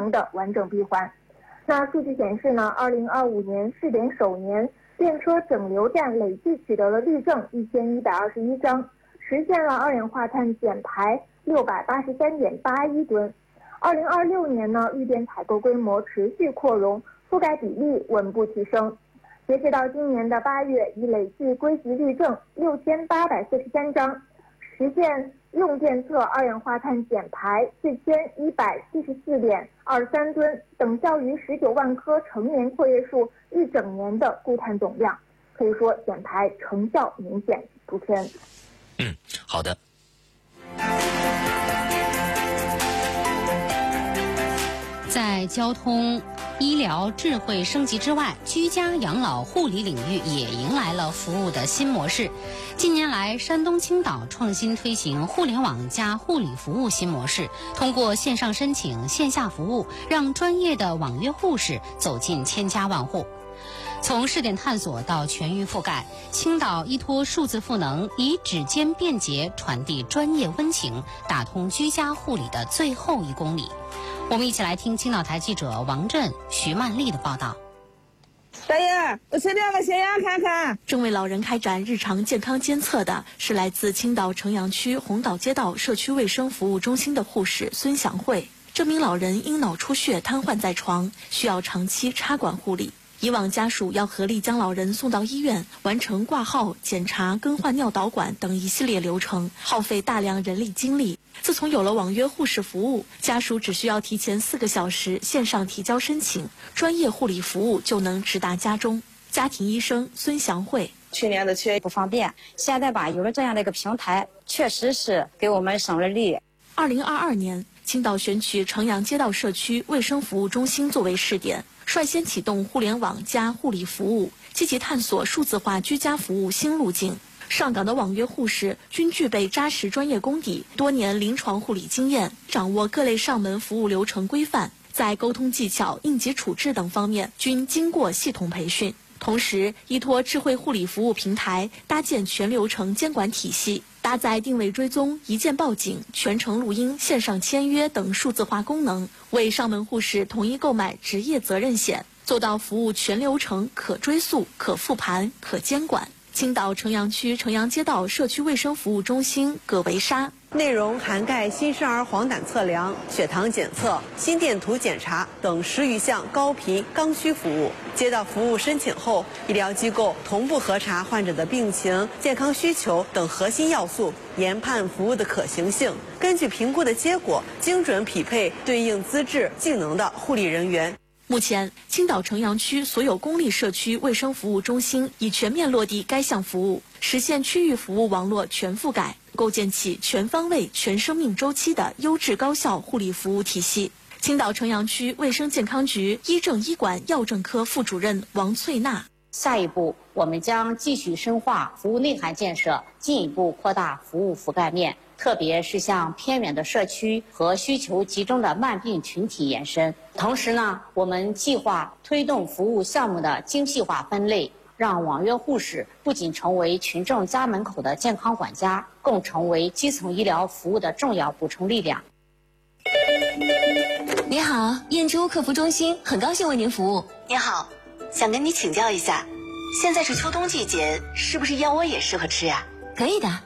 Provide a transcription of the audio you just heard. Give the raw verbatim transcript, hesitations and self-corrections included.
能的完整闭环。那数据显示呢，二零二五年试点首年，电车整流站累计取得了绿证一千一百二十一张，实现了二氧化碳减排六百八十三点八一吨。二零二六年呢，绿电采购规模持续扩容，覆盖比例稳步提升。截止到今年的八月，已累计归集绿证六千八百四十三张，实现用电侧二氧化碳减排四千一百七十四点二三吨，等效于十九万棵成年阔叶树一整年的固碳总量，可以说减排成效明显。主持人， 嗯，好的。 在交通、医疗、智慧升级之外，居家养老护理领域也迎来了服务的新模式。近年来，山东青岛创新推行互联网加护理服务新模式，通过线上申请、线下服务，让专业的网约护士走进千家万户。从试点探索到全域覆盖，青岛依托数字赋能，以指尖便捷传递专业温情，打通居家护理的最后一公里。我们一起来听青岛台记者王震、徐曼丽的报道。 大爷，我去量个血压看看。 正为老人开展日常健康监测的是来自青岛城阳区红岛街道社区卫生服务中心的护士孙祥慧。这名老人因脑出血瘫痪在床，需要长期插管护理。以往家属要合力将老人送到医院，完成挂号、检查、更换尿导管等一系列流程，耗费大量人力精力。自从有了网约护士服务，家属只需要提前四个小时线上提交申请，专业护理服务就能直达家中。家庭医生孙祥慧， 去年的缺不方便，现在吧有了这样的一个平台，确实是给我们省了力。 二零二二年，青岛选取城阳街道社区卫生服务中心作为试点，率先启动互联网加护理服务，积极探索数字化居家服务新路径。上岗的网约护士均具备扎实专业功底，多年临床护理经验，掌握各类上门服务流程规范，在沟通技巧、应急处置等方面均经过系统培训。同时，依托智慧护理服务平台，搭建全流程监管体系，搭载定位追踪、一键报警、全程录音、线上签约等数字化功能，为上门护士统一购买职业责任险，做到服务全流程可追溯、可复盘、可监管。青岛城阳区城阳街道社区卫生服务中心葛维莎， 内容涵盖新生儿黄疸测量、血糖检测、心电图检查等十余项高频刚需服务。接到服务申请后，医疗机构同步核查患者的病情、健康需求等核心要素，研判服务的可行性，根据评估的结果，精准匹配对应资质、技能的护理人员。 目前，青岛城阳区所有公立社区卫生服务中心已全面落地该项服务，实现区域服务网络全覆盖，构建起全方位、全生命周期的优质高效护理服务体系。青岛城阳区卫生健康局医政医管药政科副主任王翠娜， 下一步，我们将继续深化服务内涵建设，进一步扩大服务覆盖面，特别是向偏远的社区和需求集中的慢病群体延伸。同时呢，我们计划推动服务项目的精细化分类，让网约护士不仅成为群众家门口的健康管家，更成为基层医疗服务的重要补充力量。 你好，燕州客服中心，很高兴为您服务。 你好，想跟你请教一下，现在是秋冬季节，是不是燕窝也适合吃呀？ 可以的，